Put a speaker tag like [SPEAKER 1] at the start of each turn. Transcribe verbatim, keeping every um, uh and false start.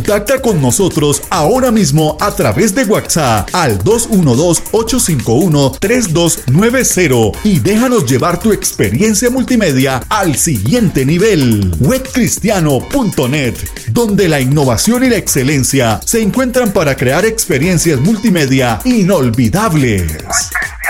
[SPEAKER 1] Contacta con nosotros ahora mismo a través de WhatsApp al dos uno dos, ocho cinco uno, tres dos nueve cero y déjanos llevar tu experiencia multimedia al siguiente nivel. web cristiano punto net, donde la innovación y la excelencia se encuentran para crear experiencias multimedia inolvidables.